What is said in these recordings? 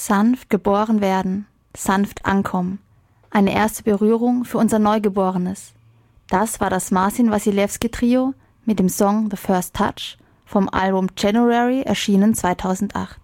Sanft geboren werden, sanft ankommen. Eine erste Berührung für unser Neugeborenes. Das war das Marcin Wasilewski Trio mit dem Song The First Touch vom Album January, erschienen 2008.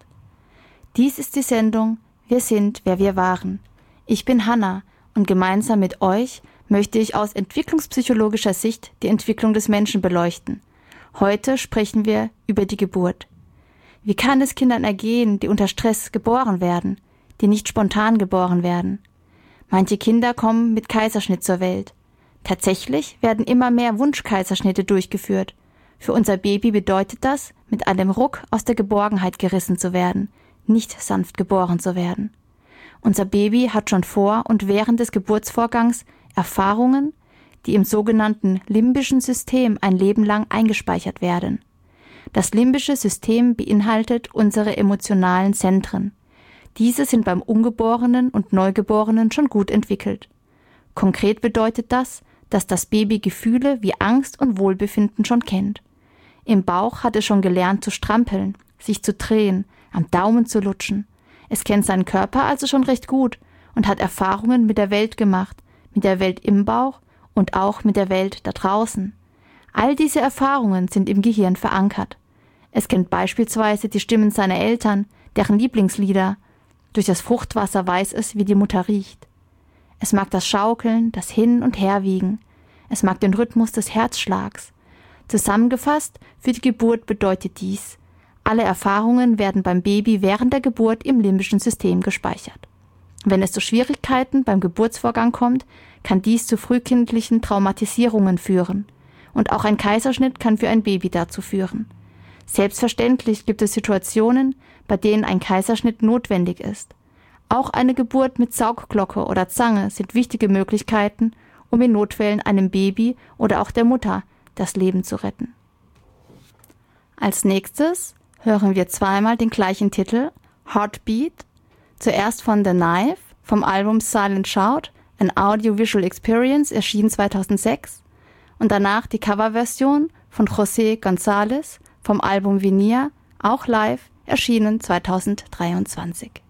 Dies ist die Sendung Wir sind, wer wir waren. Ich bin Hanna und gemeinsam mit euch möchte ich aus entwicklungspsychologischer Sicht die Entwicklung des Menschen beleuchten. Heute sprechen wir über die Geburt. Wie kann es Kindern ergehen, die unter Stress geboren werden, die nicht spontan geboren werden? Manche Kinder kommen mit Kaiserschnitt zur Welt. Tatsächlich werden immer mehr Wunschkaiserschnitte durchgeführt. Für unser Baby bedeutet das, mit einem Ruck aus der Geborgenheit gerissen zu werden, nicht sanft geboren zu werden. Unser Baby hat schon vor und während des Geburtsvorgangs Erfahrungen, die im sogenannten limbischen System ein Leben lang eingespeichert werden. Das limbische System beinhaltet unsere emotionalen Zentren. Diese sind beim Ungeborenen und Neugeborenen schon gut entwickelt. Konkret bedeutet das, dass das Baby Gefühle wie Angst und Wohlbefinden schon kennt. Im Bauch hat es schon gelernt zu strampeln, sich zu drehen, am Daumen zu lutschen. Es kennt seinen Körper also schon recht gut und hat Erfahrungen mit der Welt gemacht, mit der Welt im Bauch und auch mit der Welt da draußen. All diese Erfahrungen sind im Gehirn verankert. Es kennt beispielsweise die Stimmen seiner Eltern, deren Lieblingslieder. Durch das Fruchtwasser weiß es, wie die Mutter riecht. Es mag das Schaukeln, das Hin- und Herwiegen. Es mag den Rhythmus des Herzschlags. Zusammengefasst, für die Geburt bedeutet dies: Alle Erfahrungen werden beim Baby während der Geburt im limbischen System gespeichert. Wenn es zu Schwierigkeiten beim Geburtsvorgang kommt, kann dies zu frühkindlichen Traumatisierungen führen. Und auch ein Kaiserschnitt kann für ein Baby dazu führen. Selbstverständlich gibt es Situationen, bei denen ein Kaiserschnitt notwendig ist. Auch eine Geburt mit Saugglocke oder Zange sind wichtige Möglichkeiten, um in Notfällen einem Baby oder auch der Mutter das Leben zu retten. Als nächstes hören wir zweimal den gleichen Titel, Heartbeat, zuerst von The Knife vom Album Silent Shout, an Audiovisual Experience, erschienen 2006, und danach die Coverversion von José González vom Album Veneer, auch live, erschienen 2023.